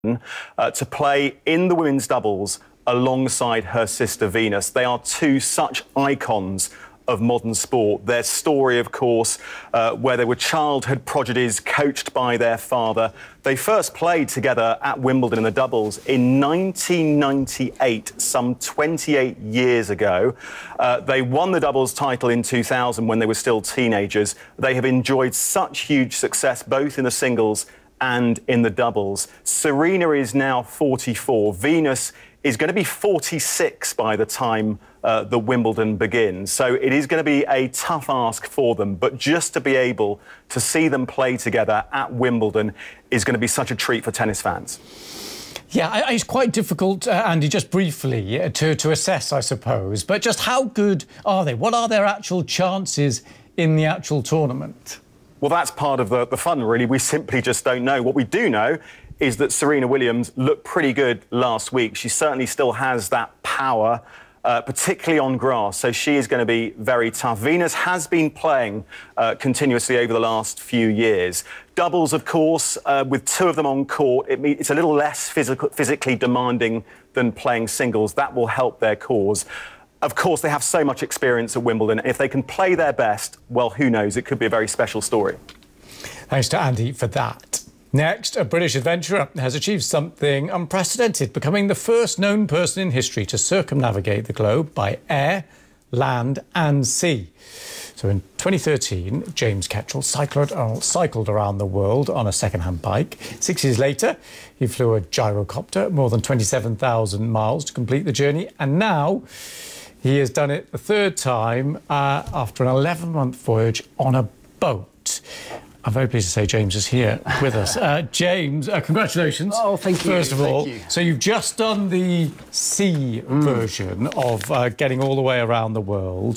to play in the women's doubles alongside her sister Venus. They are two such icons of modern sport. Their story, of course, where they were childhood prodigies coached by their father. They first played together at Wimbledon in the doubles in 1998, some 28 years ago. They won the doubles title in 2000 when they were still teenagers. They have enjoyed such huge success both in the singles and in the doubles. Serena is now 44. Venus is going to be 46 by the time the Wimbledon begins. So it is going to be a tough ask for them, but just to be able to see them play together at Wimbledon is going to be such a treat for tennis fans. Yeah, it's quite difficult, Andy, just briefly to assess, I suppose. But just how good are they? What are their actual chances in the actual tournament? Well, that's part of the fun, really. We simply just don't know. What we do know is that Serena Williams looked pretty good last week. She certainly still has that power, particularly on grass, so she is going to be very tough. Venus has been playing continuously over the last few years. Doubles, of course, with two of them on court, it's a little less physically demanding than playing singles. That will help their cause. Of course, they have so much experience at Wimbledon. If they can play their best, well, who knows? It could be a very special story. Thanks to Andy for that. Next, a British adventurer has achieved something unprecedented, becoming the first known person in history to circumnavigate the globe by air, land and sea. So in 2013, James Ketchell cycled around the world on a second-hand bike. 6 years later, he flew a gyrocopter more than 27,000 miles to complete the journey. And now he has done it the third time after an 11-month voyage on a boat. I'm very pleased to say James is here with us. James, congratulations. Oh, thank you. First of all, so you've just done the sea version of getting all the way around the world.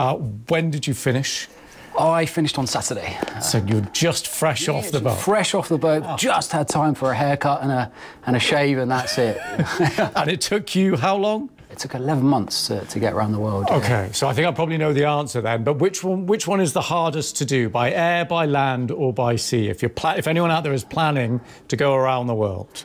When did you finish? I finished on Saturday. So you're just fresh off the boat? Fresh off the boat. Oh. Just had time for a haircut and a shave, and that's it. And it took you how long? It took 11 months to get around the world. OK, so I think I probably know the answer then, but which one is the hardest to do, by air, by land or by sea, if anyone out there is planning to go around the world?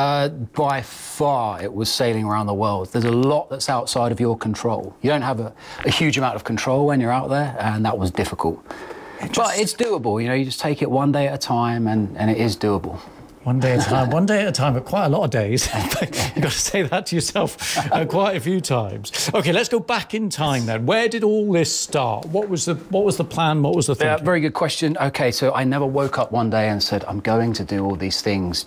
By far, it was sailing around the world. There's a lot that's outside of your control. You don't have a huge amount of control when you're out there, and that was difficult. But it's doable, you know, you just take it one day at a time, and it is doable. One day at a time, but quite a lot of days. You've got to say that to yourself quite a few times. OK, let's go back in time then. Where did all this start? What was the plan? What was the thinking? Yeah, very good question. OK, so I never woke up one day and said, I'm going to do all these things.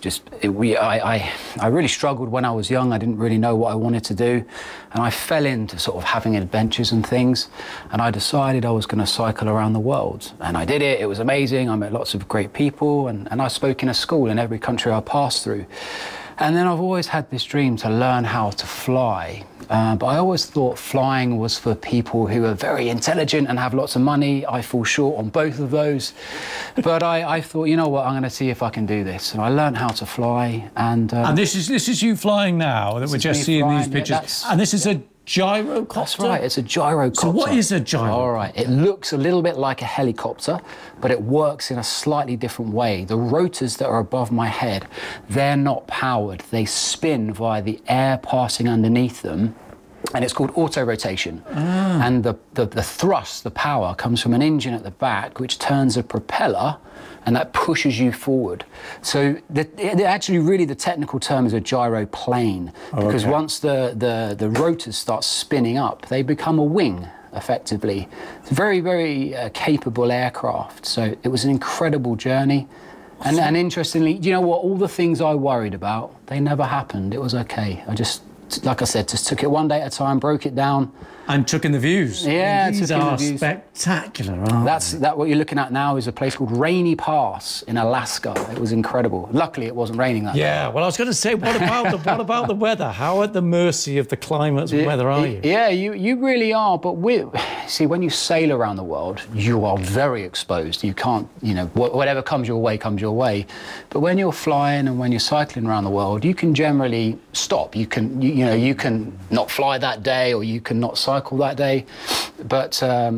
I really struggled when I was young. I didn't really know what I wanted to do. And I fell into sort of having adventures and things. And I decided I was going to cycle around the world. And I did it. It was amazing. I met lots of great people. And I spoke in a school in every country I passed through. And then I've always had this dream to learn how to fly. But I always thought flying was for people who are very intelligent and have lots of money. I fall short on both of those. But I thought, you know what, I'm going to see if I can do this. And I learned how to fly. And this is you flying now, that we're just seeing these pictures. Yeah, and this is a gyrocopter? That's right, it's a gyrocopter. So what is a gyrocopter? All right, it looks a little bit like a helicopter, but it works in a slightly different way. The rotors that are above my head, they're not powered. They spin via the air passing underneath them, and it's called auto-rotation. And the thrust, the power, comes from an engine at the back, which turns a propeller, and that pushes you forward. So actually, really, the technical term is a gyroplane, because once the rotors start spinning up, they become a wing, effectively. It's a very, very capable aircraft. So it was an incredible journey. And interestingly, you know what? All the things I worried about, they never happened. It was okay. I just, like I said, just took it one day at a time, broke it down. And took in the views. Yeah, these are spectacular, aren't they? What you're looking at now is a place called Rainy Pass in Alaska. It was incredible. Luckily, it wasn't raining that day. Yeah, well, I was going to say, what about the weather? How at the mercy of the climate and weather are you? Yeah, you really are. But see, when you sail around the world, you are very exposed. You can't, you know, whatever comes your way comes your way. But when you're flying and when you're cycling around the world, you can generally stop. You can, you can not fly that day, or you can not cycle that day. But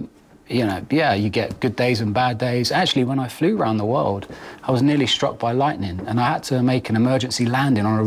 you get good days and bad days. Actually, when I flew around the world, I was nearly struck by lightning, and I had to make an emergency landing on a